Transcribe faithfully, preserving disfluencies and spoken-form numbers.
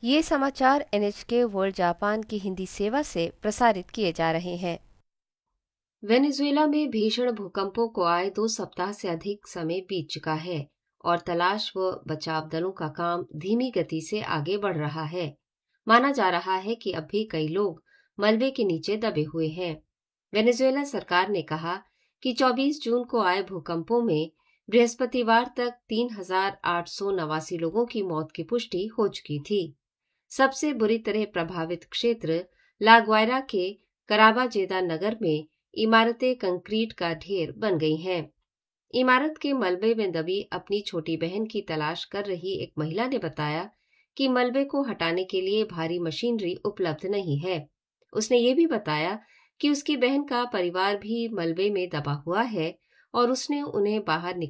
ये समाचार N H के वर्ल्ड जापान की हिंदी सेवा से प्रसारित किए जा रहे हैं। वेनेजुएला में भीषण भूकंपों को आए दो सप्ताह से अधिक समय बीत चुका है और तलाश व बचाव दलों का काम धीमी गति से आगे बढ़ रहा है। माना जा रहा है कि अब भी कई लोग मलबे के नीचे दबे हुए हैं। वेनेजुएला सरकार ने कहा कि चौबीस जून को आए भूकंपों में बृहस्पतिवार तक तीन हजार आठ सौ नवासी लोगों की मौत की पुष्टि हो चुकी थी। सबसे बुरी तरह प्रभावित क्षेत्र लागवायरा के कराबाजेदा नगर में इमारतें कंक्रीट का ढेर बन गई हैं। इमारत के मलबे में दबी अपनी छोटी बहन की तलाश कर रही एक महिला ने बताया कि मलबे को हटाने के लिए भारी मशीनरी उपलब्ध नहीं है। उसने ये भी बताया कि उसकी बहन का परिवार भी मलबे में दबा हुआ है और उसने उन्हें बाहर